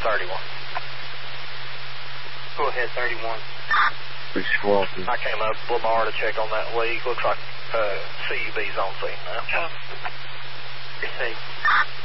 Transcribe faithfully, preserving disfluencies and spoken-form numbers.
thirty-one. Go ahead, thirty-one. Big squawking. I came up Lamar to check on that leak. Looks like uh, C U B's on scene now. Receive.